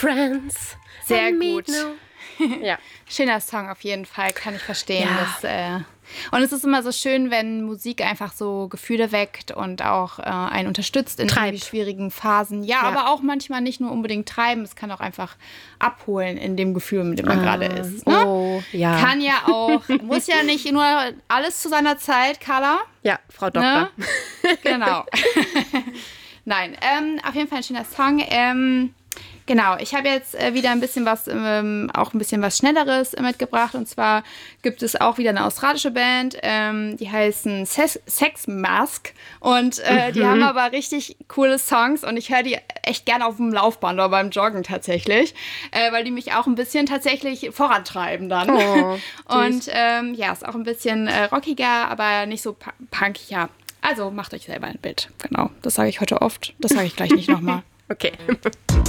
friends. Sehr and gut. meet no- Ja. Schöner Song auf jeden Fall, kann ich verstehen. Ja. Und es ist immer so schön, wenn Musik einfach so Gefühle weckt und auch einen unterstützt in Treibt. irgendwie schwierigen Phasen. Ja, aber auch manchmal nicht nur unbedingt treiben, es kann auch einfach abholen in dem Gefühl, mit dem man gerade ist. Ne? Oh, ja. Kann ja auch, muss ja nicht nur alles zu seiner Zeit, Carla. Ja, Frau Doktor. Ne? Genau. Nein, auf jeden Fall ein schöner Song. Genau, ich habe jetzt wieder ein bisschen was, auch ein bisschen was Schnelleres mitgebracht. Und zwar gibt es auch wieder eine australische Band, die heißen Sex Mask. Und die haben aber richtig coole Songs und ich höre die echt gerne auf dem Laufband oder beim Joggen tatsächlich, weil die mich auch ein bisschen tatsächlich vorantreiben dann. Oh, und ja, ist auch ein bisschen rockiger, aber nicht so punkiger. Also macht euch selber ein Bild. Genau, das sage ich heute oft. Das sage ich gleich nicht nochmal. Okay.